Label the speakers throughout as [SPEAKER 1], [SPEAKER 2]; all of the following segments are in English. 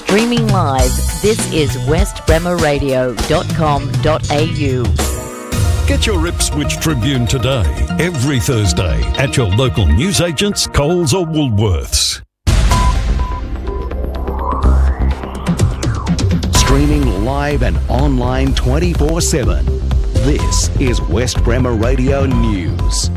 [SPEAKER 1] Streaming live, this is westbremerradio.com.au.
[SPEAKER 2] Get your Ipswich Tribune today, every Thursday, at your local newsagents, Coles or Woolworths.
[SPEAKER 3] Streaming live and online 24/7. This is West Bremer Radio News.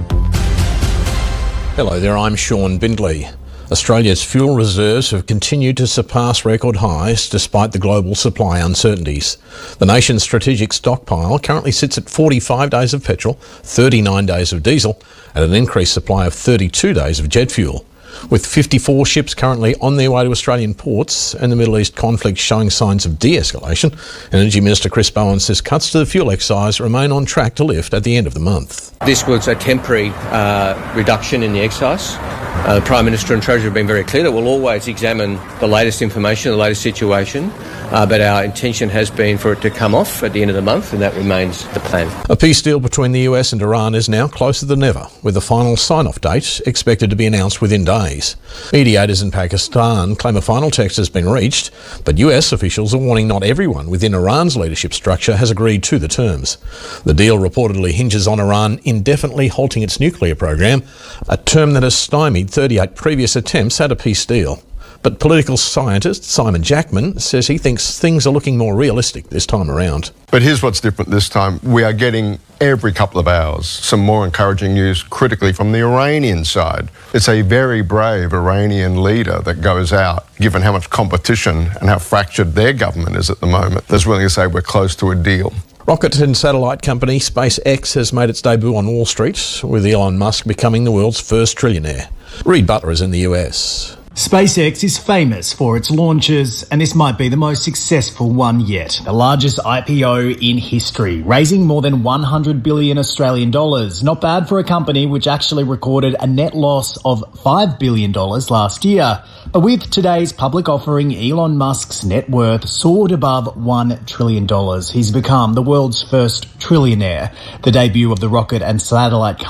[SPEAKER 4] Hello there, I'm Sean Bindley. Australia's fuel reserves have continued to surpass record highs despite the global supply uncertainties. The nation's strategic stockpile currently sits at 45 days of petrol, 39 days of diesel, and an increased supply of 32 days of jet fuel. With 54 ships currently on their way to Australian ports and the Middle East conflict showing signs of de-escalation, Energy Minister Chris Bowen says cuts to the fuel excise remain on track to lift at the end of the month.
[SPEAKER 5] This was a temporary reduction in the excise. The Prime Minister and Treasurer have been very clear that we'll always examine the latest information, the latest situation, but our intention has been for it to come off at the end of the month, and that remains the plan.
[SPEAKER 4] A peace deal between the US and Iran is now closer than ever, with the final sign-off date expected to be announced within days. Mediators in Pakistan claim a final text has been reached, but US officials are warning not everyone within Iran's leadership structure has agreed to the terms. The deal reportedly hinges on Iran indefinitely halting its nuclear program, a term that has stymied 38 previous attempts at a peace deal. But political scientist Simon Jackman says he thinks things are looking more realistic this time around.
[SPEAKER 6] But here's what's different this time. We are getting, every couple of hours, some more encouraging news critically from the Iranian side. It's a very brave Iranian leader that goes out, given how much competition and how fractured their government is at the moment, that's willing to say we're close to a deal.
[SPEAKER 4] Rocket and satellite company SpaceX has made its debut on Wall Street, with Elon Musk becoming the world's first trillionaire. Reed Butler is in the US.
[SPEAKER 7] SpaceX is famous for its launches, and this might be the most successful one yet. The largest IPO in history, raising more than 100 billion Australian dollars. Not bad for a company which actually recorded a net loss of $5 billion last year. But with today's public offering, Elon Musk's net worth soared above $1 trillion. He's become the world's first trillionaire. The debut of the rocket and satellite